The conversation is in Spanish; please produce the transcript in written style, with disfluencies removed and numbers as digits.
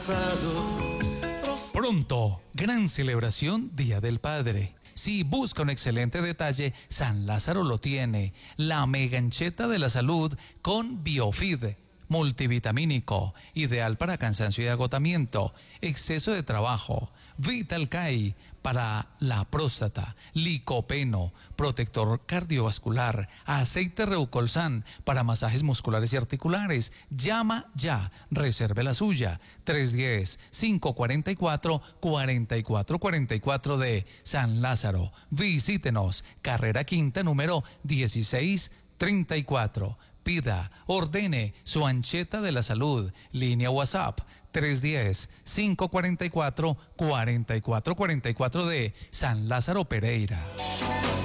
Pronto, gran celebración Día del Padre. Si busca un excelente detalle, San Lázaro lo tiene. La megancheta de la salud con Biofid. Multivitamínico, ideal para cansancio y agotamiento, exceso de trabajo. Vital Kai para la próstata, licopeno, protector cardiovascular, aceite Reucolsan para masajes musculares y articulares. Llama ya, reserve la suya. 310-544-4444 de San Lázaro. Visítenos, carrera quinta número 1634. Pida, ordene su ancheta de la salud. Línea WhatsApp 310-544-4444 de San Lázaro Pereira.